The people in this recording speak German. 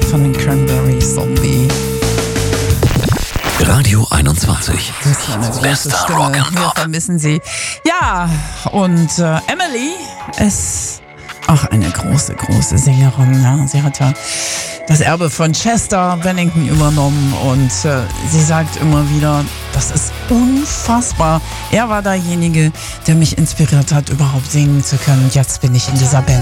von den Cranberries, Zombie. Radio 21. Bester Rock and Wir Pop. vermissen sie. Ja, und Emily ist auch eine große, große Sängerin. Ja. Sie hat ja das Erbe von Chester Bennington übernommen und sie sagt immer wieder, das ist unfassbar. Er war derjenige, der mich inspiriert hat, überhaupt singen zu können. Und jetzt bin ich in dieser Band.